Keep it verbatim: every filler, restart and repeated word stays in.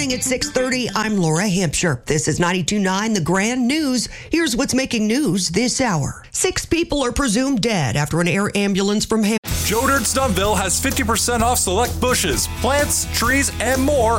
morning at six thirty. I'm Laura Hampshire. This is ninety-two point nine The Grand News. Here's what's making news this hour. Six people are presumed dead after an air ambulance from Ham- Joe Dirt Stuntville has fifty percent off select bushes, plants, trees, and more